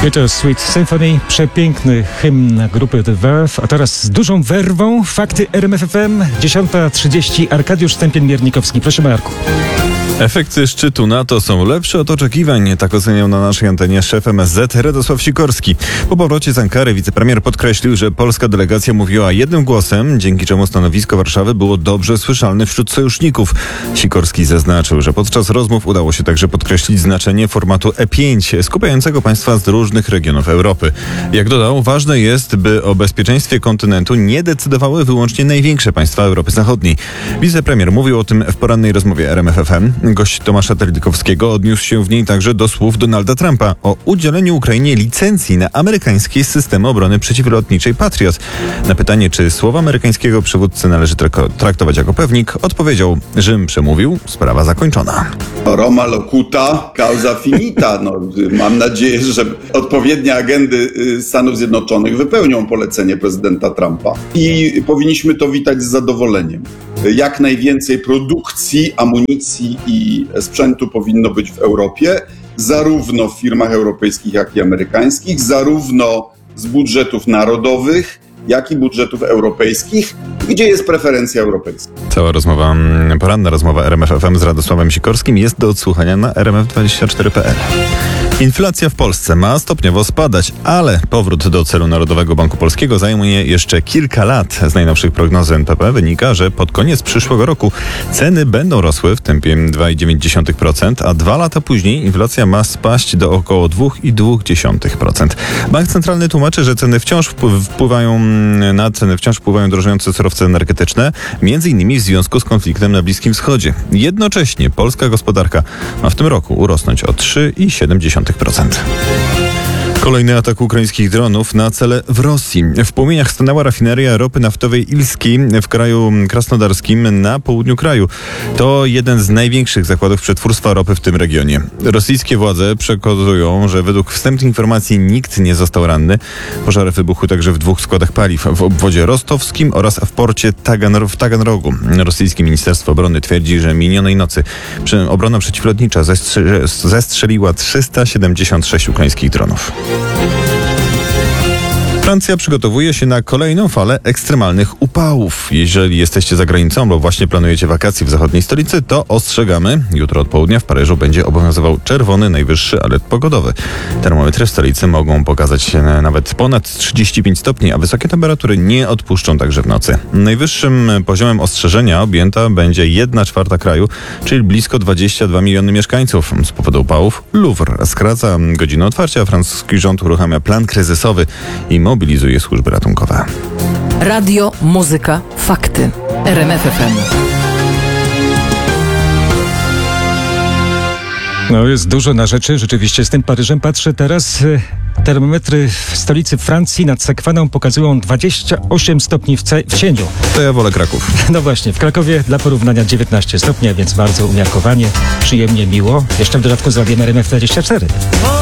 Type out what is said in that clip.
To Sweet Symphony, przepiękny hymn grupy The Verve, a teraz z dużą werwą fakty RMF FM, 10:30, Arkadiusz Stępień-Miernikowski. Proszę Marku. Efekty szczytu NATO są lepsze od oczekiwań, tak oceniał na naszej antenie szef MSZ Radosław Sikorski. Po powrocie z Ankary wicepremier podkreślił, że polska delegacja mówiła jednym głosem, dzięki czemu stanowisko Warszawy było dobrze słyszalne wśród sojuszników. Sikorski zaznaczył, że podczas rozmów udało się także podkreślić znaczenie formatu E5, skupiającego państwa z różnych regionów Europy. Jak dodał, ważne jest, by o bezpieczeństwie kontynentu nie decydowały wyłącznie największe państwa Europy Zachodniej. Wicepremier mówił o tym w porannej rozmowie RMF FM. Gość Tomasza Terlikowskiego odniósł się w niej także do słów Donalda Trumpa o udzieleniu Ukrainie licencji na amerykańskie systemy obrony przeciwlotniczej Patriot. Na pytanie, czy słowa amerykańskiego przywódcy należy traktować jako pewnik, odpowiedział: Rzym przemówił, sprawa zakończona. Roma locuta, causa finita. Mam nadzieję, że odpowiednie agendy Stanów Zjednoczonych wypełnią polecenie prezydenta Trumpa. I powinniśmy to witać z zadowoleniem. Jak najwięcej produkcji, amunicji i sprzętu powinno być w Europie, zarówno w firmach europejskich, jak i amerykańskich, zarówno z budżetów narodowych, jak i budżetów europejskich, gdzie jest preferencja europejska. Cała poranna rozmowa RMF FM z Radosławem Sikorskim jest do odsłuchania na rmf24.pl. Inflacja w Polsce ma stopniowo spadać, ale powrót do celu Narodowego Banku Polskiego zajmuje jeszcze kilka lat. Z najnowszych prognoz NBP wynika, że pod koniec przyszłego roku ceny będą rosły w tempie 2,9%, a 2 lata później inflacja ma spaść do około 2,2%. Bank Centralny tłumaczy, że na ceny wciąż wpływają drożejące surowce energetyczne, m.in. w związku z konfliktem na Bliskim Wschodzie. Jednocześnie polska gospodarka ma w tym roku urosnąć o 3,7%. Kolejny atak ukraińskich dronów na cele w Rosji. W płomieniach stanęła rafineria ropy naftowej Ilskiej w kraju krasnodarskim na południu kraju. To jeden z największych zakładów przetwórstwa ropy w tym regionie. Rosyjskie władze przekazują, że według wstępnych informacji nikt nie został ranny. Pożary wybuchły także w 2 składach paliw, w obwodzie rostowskim oraz w porcie w Taganrogu. Rosyjskie Ministerstwo Obrony twierdzi, że minionej nocy obrona przeciwlotnicza zestrzeliła 376 ukraińskich dronów. Francja przygotowuje się na kolejną falę ekstremalnych upałów. Jeżeli jesteście za granicą lub właśnie planujecie wakacje w zachodniej stolicy, to ostrzegamy. Jutro od południa w Paryżu będzie obowiązywał czerwony najwyższy alert pogodowy. Termometry w stolicy mogą pokazać nawet ponad 35 stopni, a wysokie temperatury nie odpuszczą także w nocy. Najwyższym poziomem ostrzeżenia objęta będzie 1/4 kraju, czyli blisko 22 miliony mieszkańców. Z powodu upałów Louvre skraca godzinę otwarcia, a francuski rząd uruchamia plan kryzysowy i mobilizuje służby ratunkowe. Radio, muzyka, fakty. RMF FM. Jest dużo na rzeczy. Rzeczywiście z tym Paryżem patrzę teraz. Termometry w stolicy Francji nad Sekwaną pokazują 28 stopni w cieniu. To ja wolę Kraków. No właśnie, w Krakowie dla porównania 19 stopni, a więc bardzo umiarkowanie, przyjemnie, miło. Jeszcze w dodatku z radiem RMF24.